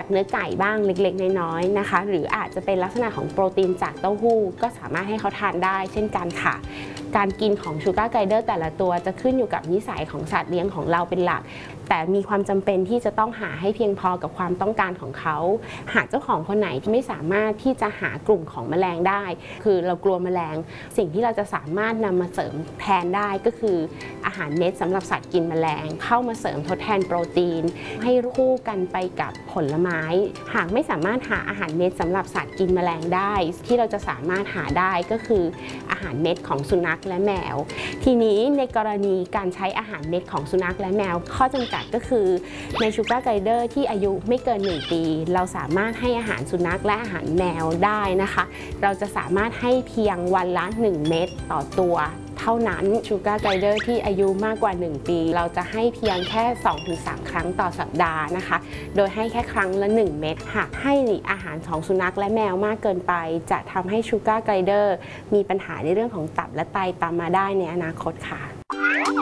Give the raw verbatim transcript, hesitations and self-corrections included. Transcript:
เนื้อไก่บ้างเล็กๆน้อยๆนะคะหรืออาจจะเป็นลักษณะของโปรตีนจากเต้าหู้ก็สามารถให้เขาทานได้เช่นกันค่ะการกินของชูการ์ไกเดอร์แต่ละตัวจะขึ้นอยู่กับนิสัยของสัตว์เลี้ยงของเราเป็นหลักแต่มีความจำเป็นที่จะต้องหาให้เพียงพอกับความต้องการของเขาหากเจ้าของคนไหนที่ไม่สามารถที่จะหากลุ่มของแมลงได้คือเรากลัวแมลงสิ่งที่เราจะสามารถนำมาเสริมแทนได้ก็คืออาหารเม็ดสำหรับสัตว์กินแมลงเข้ามาเสริมทดแทนโปรตีนให้คู่กันไปกับผลไม้หากไม่สามารถหาอาหารเม็ดสำหรับสัตว์กินแมลงได้ที่เราจะสามารถหาได้ก็คืออาหารเม็ดของสุนัขและแมวทีนี้ในกรณีการใช้อาหารเม็ดของสุนัขและแมวข้อจำกัดก็คือในชูการ์ไกเดอร์ที่อายุไม่เกินหนึ่งปีเราสามารถให้อาหารสุนัขและอาหารแมวได้นะคะเราจะสามารถให้เพียงวันละหนึ่งเม็ดต่อตัวเท่านั้นชูการ์ไกเดอร์ที่อายุมากกว่าหนึ่งปีเราจะให้เพียงแค่ สองถึงสาม ครั้งต่อสัปดาห์นะคะโดยให้แค่ครั้งละหนึ่งเม็ดหากให้อาหารของสุนัขและแมวมากเกินไปจะทำให้ชูการ์ไกเดอร์มีปัญหาในเรื่องของตับและไตตามมาได้ในอนาคตค่ะ